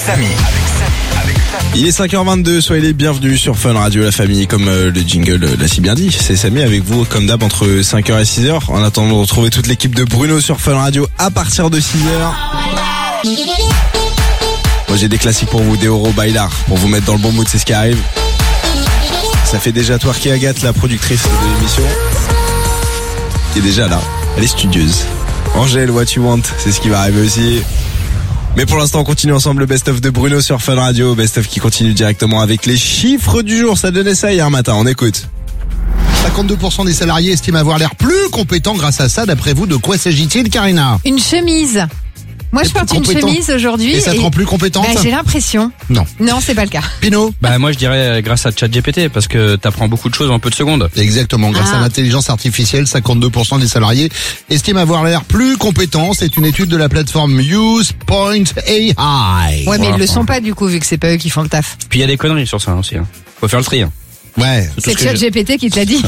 Samy. Il est 5h22, soyez les bienvenus sur Fun Radio, la famille, comme le jingle l'a si bien dit. C'est Samy avec vous, comme d'hab, entre 5h et 6h. En attendant de retrouver toute l'équipe de Bruno sur Fun Radio à partir de 6h. Moi j'ai des classiques pour vous, des Euro Bailar, pour vous mettre dans le bon mood, c'est ce qui arrive. Ça fait déjà twerker Agathe, la productrice de l'émission, qui est déjà là. Elle est studieuse. Angèle, What You Want, c'est ce qui va arriver aussi. Mais pour l'instant, on continue ensemble le best-of de Bruno sur Fun Radio. Best-of qui continue directement avec les chiffres du jour. Ça donnait ça hier matin, on écoute. 52% des salariés estiment avoir l'air plus compétents grâce à ça. D'après vous, de quoi s'agit-il, Karina? Une chemise. Moi, je porte une chemise aujourd'hui. Et ça te rend plus compétente? J'ai l'impression. Non. Non, c'est pas le cas. Pino? Moi je dirais grâce à ChatGPT parce que t'apprends beaucoup de choses en peu de secondes. Exactement, grâce à l'intelligence artificielle, 52% des salariés estiment avoir l'air plus compétents. C'est une étude de la plateforme Use.ai. Ouais, mais ils le sont pas du coup, vu que c'est pas eux qui font le taf. Puis il y a des conneries sur ça aussi. Faut faire le tri. Ouais. C'est ChatGPT qui te l'a dit.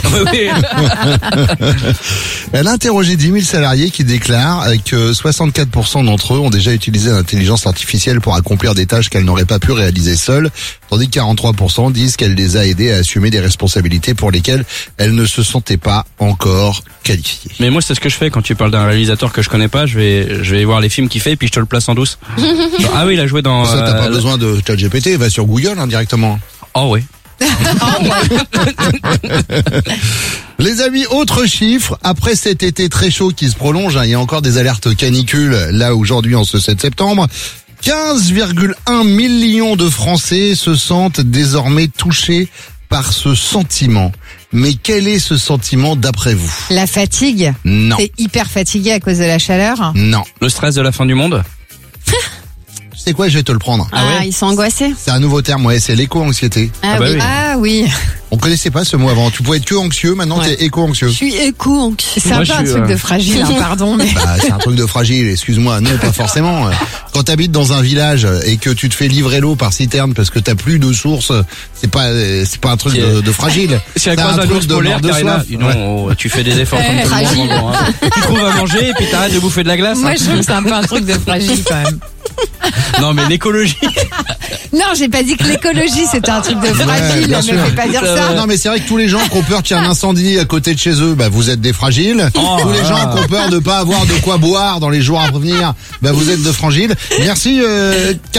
Elle a interrogé 10 000 salariés qui déclarent que 64% d'entre eux ont déjà utilisé l'intelligence artificielle pour accomplir des tâches qu'elles n'auraient pas pu réaliser seules, tandis que 43% disent qu'elle les a aidés à assumer des responsabilités pour lesquelles elles ne se sentaient pas encore qualifiées. Mais moi c'est ce que je fais quand tu parles d'un réalisateur que je connais pas, je vais voir les films qu'il fait et puis je te le place en douce. Genre, ah oui, il a joué dans... Ça, t'as pas besoin de ChatGPT, va sur Google directement. Oh oui. Les amis, autre chiffre, après cet été très chaud qui se prolonge, il y a encore des alertes canicules là aujourd'hui en ce 7 septembre. 15,1 millions de Français se sentent désormais touchés par ce sentiment. Mais quel est ce sentiment d'après vous? La fatigue. Non. T'es hyper fatigué à cause de la chaleur. Non. Le stress de la fin du monde. Tu sais quoi, je vais te le prendre. Ils sont angoissés. C'est un nouveau terme, ouais, c'est l'éco-anxiété. bah oui. Ah oui. On connaissait pas ce mot avant. Tu pouvais être que anxieux, maintenant t'es éco-anxieux. Je suis éco-anxieux. C'est Moi, un peu un truc de fragile, pardon. Mais... Bah, c'est un truc de fragile, excuse-moi. Non, pas forcément. Quand t'habites dans un village et que tu te fais livrer l'eau par citerne parce que t'as plus de source, c'est pas un truc de fragile. Si elle croise un ours polaire, Karina, non, tu fais des efforts comme tout le monde. Tu trouves à manger et puis t'arrêtes de bouffer de la glace. Moi, je trouve que c'est un peu un truc de fragile quand même. Non, mais l'écologie. Non, j'ai pas dit que l'écologie c'était un truc de fragile. bien Ne sûr. me fais pas dire ça. Non, mais c'est vrai que tous les gens qui ont peur qu'il y ait un incendie à côté de chez eux, bah, vous êtes des fragiles. Tous les gens qui ont peur de pas avoir de quoi boire dans les jours à venir, bah, vous êtes de fragiles. Merci,